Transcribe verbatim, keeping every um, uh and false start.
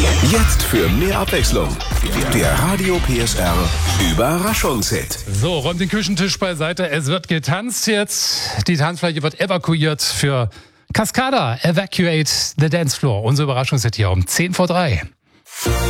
Jetzt für mehr Abwechslung. Der Radio P S R Überraschungshit. So, räumt den Küchentisch beiseite. Es wird getanzt jetzt. Die Tanzfläche wird evakuiert für Cascada. Evacuate the Dance Floor. Unser Überraschungshit hier um zehn vor drei.